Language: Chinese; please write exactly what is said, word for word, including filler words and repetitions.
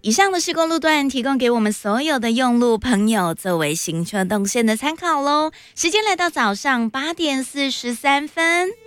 以上的施工路段提供给我们所有的用路朋友作为行车动线的参考喽。时间来到早上八点四十三分。